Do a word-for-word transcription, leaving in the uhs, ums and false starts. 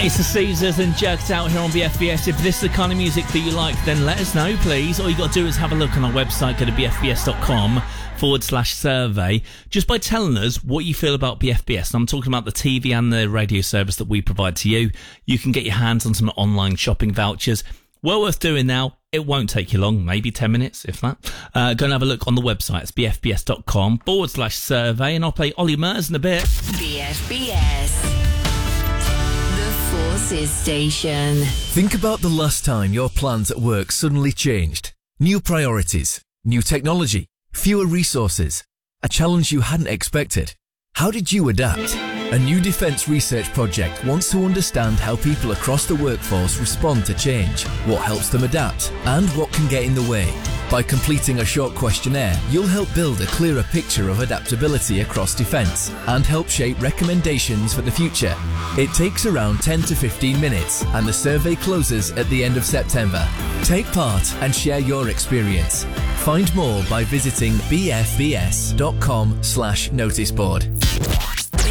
It's the Caesars and Jerks out here on B F B S. If this is the kind of music that you like, then let us know, please. All you got to do is have a look on our website, go to bfbs.com forward slash survey, just by telling us what you feel about B F B S. And I'm talking about the T V and the radio service that we provide to you. You can get your hands on some online shopping vouchers. Well worth doing now. It won't take you long, maybe ten minutes, if that. Uh, go and have a look on the website. It's bfbs.com forward slash survey, and I'll play Ollie Murs in a bit. B F B S. Forces Station. Think about the last time your plans at work suddenly changed. New priorities, new technology, fewer resources, a challenge you hadn't expected. How did you adapt? A new defence research project wants to understand how people across the workforce respond to change, what helps them adapt, and what can get in the way. By completing a short questionnaire, you'll help build a clearer picture of adaptability across defence and help shape recommendations for the future. It takes around ten to fifteen minutes, and the survey closes at the end of September. Take part and share your experience. Find more by visiting bfbs.com slash noticeboard.